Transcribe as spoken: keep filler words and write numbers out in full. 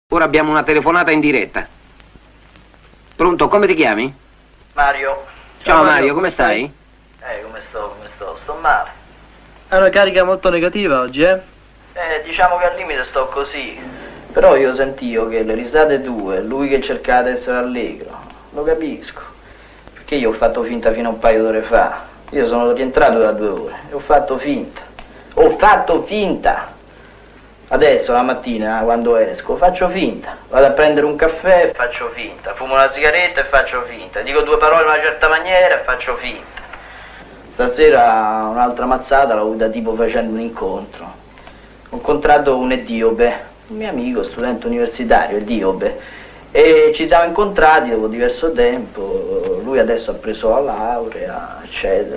Ora abbiamo una telefonata in diretta. Pronto, come ti chiami? Mario. Ciao, Ciao Mario, come stai? Eh, come sto, come sto? Sto male. È una carica molto negativa oggi, eh? Eh, diciamo che al limite sto così. Però io sentivo che le risate tue, lui che cercava di essere allegro, lo capisco. Perché io ho fatto finta fino a un paio d'ore fa. Io sono rientrato da due ore e ho fatto finta. Ho fatto finta! Adesso la mattina quando esco faccio finta, vado a prendere un caffè e faccio finta, fumo una sigaretta e faccio finta, dico due parole in una certa maniera e faccio finta. Stasera un'altra mazzata l'ho avuta tipo facendo un incontro. Ho incontrato un etiope, un mio amico, studente universitario, etiope, e ci siamo incontrati dopo diverso tempo, lui adesso ha preso la laurea, eccetera.